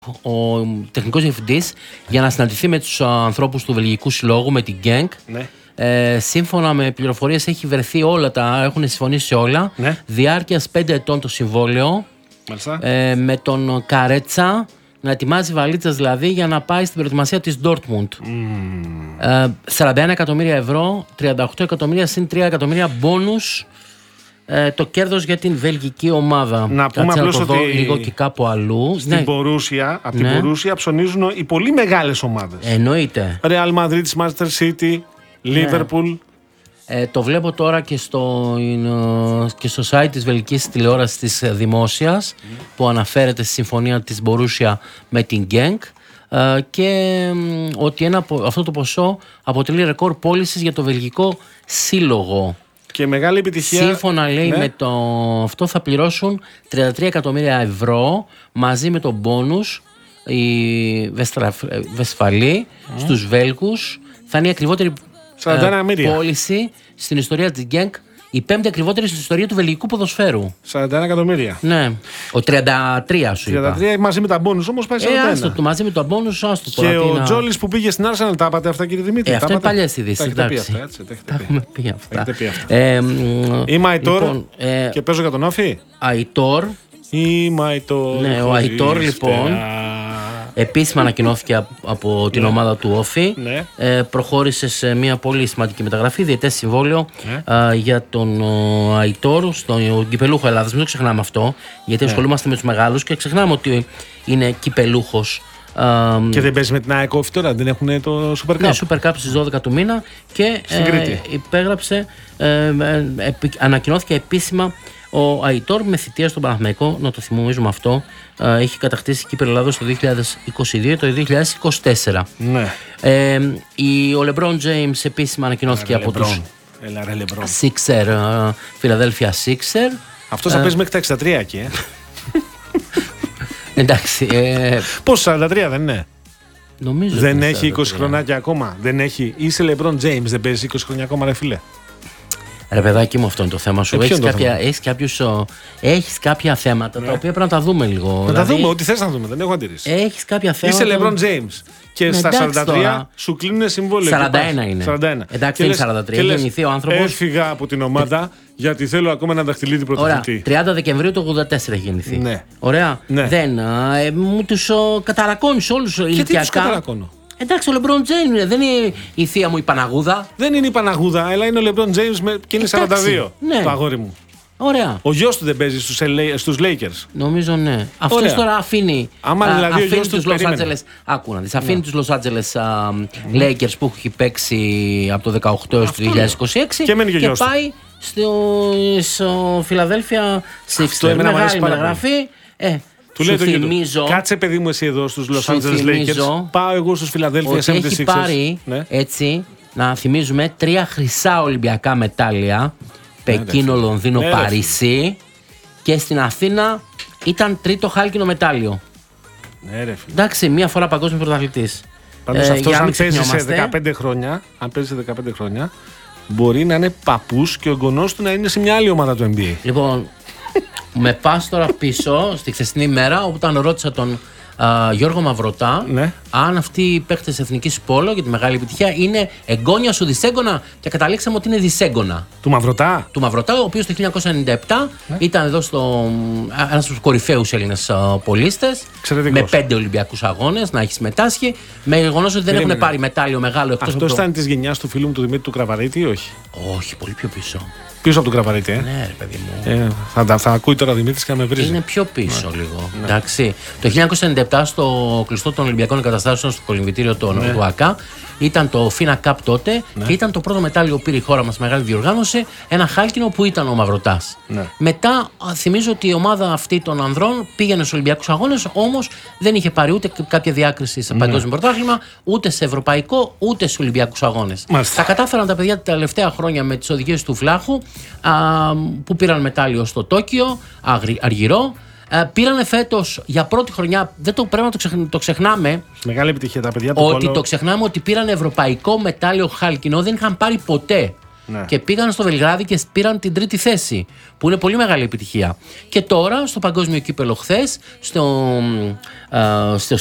ο τεχνικός διευθυντής, για να συναντηθεί με τους ανθρώπους του Βελγικού Συλλόγου, με την Genk. Ναι. Σύμφωνα με πληροφορίες έχει βρεθεί έχουν συμφωνήσει όλα. Ναι. Διάρκειας 5 ετών το συμβόλαιο. Με τον Καρέτσα να ετοιμάζει βαλίτσας δηλαδή για να πάει στην προετοιμασία της Dortmund. 41 εκατομμύρια ευρώ, 38 εκατομμύρια συν 3 εκατομμύρια μπόνους. Το κέρδος για την βελγική ομάδα. Να πούμε απλώς ότι λίγο και κάπου αλλού. Στην Μπορούσια, από την Μπορούσια ψωνίζουν οι πολύ μεγάλες ομάδες. Εννοείται. Real Madrid, Manchester City, Liverpool. Το βλέπω τώρα και στο site της βελγικής τηλεόρασης της δημόσιας, που αναφέρεται στη συμφωνία της Μπορούσια με την Genk, και ότι αυτό το ποσό αποτελεί ρεκόρ πώλησης για το βελγικό σύλλογο. Και μεγάλη επιτυχία. Σύμφωνα λέει με αυτό θα πληρώσουν 33 εκατομμύρια ευρώ μαζί με τον μπόνους οι Βεσφαλοί στους Βέλγους. Θα είναι η ακριβότερη πώληση στην ιστορία της Genk, η πέμπτη ακριβότερη στην ιστορία του βελγικού ποδοσφαίρου. 41 εκατομμύρια. Ναι. Ο 33 σου είπα. 33 μαζί με τα μπόνους όμως πάει 41. Μαζί με τα μπόνους άστο. Και ο Τζόλης που πήγε στην Arsenal, τα είπατε αυτά κύριε Δημήτρη? Αυτό είναι παλιές ειδήσεις. Τα έχουμε πει αυτά. Είμαι Αϊτόρ και παίζω για τον Όφη. Αϊτόρ. Είμαι Αϊτόρ. Ναι, ο Αϊτόρ λοιπόν επίσημα ανακοινώθηκε από την ομάδα του Όφη. Προχώρησε σε μια πολύ σημαντική μεταγραφή, διετές συμβόλαιο για τον Αϊτόρ στον κυπελούχο Ελλάδας. Μην το ξεχνάμε αυτό, γιατί ασχολούμαστε με τους μεγάλους και ξεχνάμε ότι είναι κυπελούχος. Και δεν παίζει με την ΑΕΚ Όφη τώρα, δεν έχουν το Super Cup? Ναι, Super Cup στις 12 του μήνα και υπέγραψε, ανακοινώθηκε επίσημα ο Αϊτόρ με θητεία στον Παναθηναϊκό, να το θυμίζουμε αυτό. Έχει κατακτήσει κύπελλο Ελλάδος το 2022 το 2024. Ναι. Ο LeBron James επίσημα ανακοινώθηκε από τους Sixer, Philadelphia Sixer. Αυτός θα παίζει μέχρι τα 63 εκεί, Εντάξει. Πώς, 43 δεν είναι? Νομίζω δεν έχει 20 χρονάκια ακόμα? Δεν έχει? Είσαι LeBron James, δεν παίζει 20 χρόνια ακόμα ρε φίλε? Ρε παιδάκι μου, αυτό είναι το θέμα σου. Έχεις κάποια θέματα τα οποία πρέπει να τα δούμε λίγο. Να τα δούμε, ό,τι θες να δούμε, δεν έχω αντίρρηση. Έχεις κάποια θέματα. Είσαι LeBron James και στα 43 σου κλείνουν συμβόλαιο. 41 είναι. 41. Εντάξει, είναι 43. Έχει γεννηθεί ο άνθρωπος. Έφυγα από την ομάδα γιατί θέλω ακόμα ένα δαχτυλίδι πρωταθλητή. 30 Δεκεμβρίου του 84 έχει γεννηθεί. Ναι. Ωραία. Ναι. Μου τους καταρακώνεις όλους ηλικιακά. Γιατί τους καταρακώνω? Εντάξει, ο LeBron James δεν είναι η θεία μου η Παναγούδα. Δεν είναι η Παναγούδα, αλλά είναι ο LeBron James και είναι 42. Ναι. Το αγόρι μου. Ωραία. Ο γιος του δεν παίζει στους Lakers? Νομίζω ναι. Αυτός τώρα αφήνει. Άμα δηλαδή ο γιος του περίμενε. Άκου να δεις. Αφήνει τους Los Angeles Lakers που έχει παίξει από το 18 έως το 2026 και πάει στο Philadelphia Sixers. Μεγάλη μεταγραφή. Του λέει θυμίζω, κάτσε παιδί μου εσύ εδώ στους Los Angeles Lakers, πάω εγώ στους Philadelphia 76ers. Έχει πάρει, έτσι, να θυμίζουμε, 3 χρυσά Ολυμπιακά μετάλλια, Πεκίνο, Λονδίνο, Παρίσι, και στην Αθήνα ήταν τρίτο χάλκινο μετάλλιο. Ναι, ρε φίλε. Εντάξει, μία φορά παγκόσμιο πρωταθλητής. Πάντως αυτός αν παίζει σε 15 χρόνια, μπορεί να είναι παππούς και ο εγγονός του να είναι σε μια άλλη ομάδα του NBA. Λοιπόν, με πας τώρα πίσω στη χθεσινή ημέρα, όταν ρώτησα τον Γιώργο Μαυρωτά αν αυτοί οι παίκτες εθνικής πόλο για τη μεγάλη επιτυχία είναι εγγόνια σου δυσέγγωνα, και καταλήξαμε ότι είναι δυσέγγωνα. Του Μαυρωτά? Του Μαυρωτά, ο οποίος το 1997 ήταν εδώ ένας από τους κορυφαίους Έλληνες πολίστες, με 5 Ολυμπιακούς αγώνες να έχει συμμετάσχει, με γεγονός ότι δεν έχουν πάρει μετάλλιο μεγάλο εκτός. Αυτό ήταν της γενιάς του φίλου μου του Δημήτρη του Κραβαρίτη ή όχι? Όχι, πολύ πιο πίσω. Πίσω από τον Κραβαρίτη, Ναι, ρε παιδί μου. Θα ακούει τώρα ο Δημήτρης και να με βρίζει. Είναι πιο πίσω λίγο. Εντάξει. Το 1997 στο κλειστό των Ολυμπιακών Εγκαταστάσεων, στο κολυμβητήριο του ΑΚΑ, ήταν το FINA Cup τότε και ήταν το πρώτο μετάλλιο που πήρε η χώρα μας, μεγάλη διοργάνωση, ένα χάλκινο που ήταν ο Μαυροτάς. Μετά θυμίζω ότι η ομάδα αυτή των ανδρών πήγαινε στους Ολυμπιακούς Αγώνες, όμως δεν είχε πάρει ούτε κάποια διάκριση σε παγκόσμιο πρωτάθλημα, ούτε σε ευρωπαϊκό, ούτε σε Ολυμπιακούς Αγώνες. Τα κατάφεραν τα παιδιά τα τελευταία χρόνια με τις οδηγίες του Βλάχου, που πήραν μετάλλιο στο Τόκιο, αργυρό. Πήρανε φέτος για πρώτη χρονιά, πρέπει να το ξεχνάμε. Μεγάλη επιτυχία τα παιδιά του Ότι το ξεχνάμε ότι πήραν ευρωπαϊκό μετάλλιο χάλκινο, δεν είχαν πάρει ποτέ. και πήγαν στο Βελιγράδι και πήραν την 3η θέση, που είναι πολύ μεγάλη επιτυχία. Και τώρα στο παγκόσμιο κύπελο χθες, στο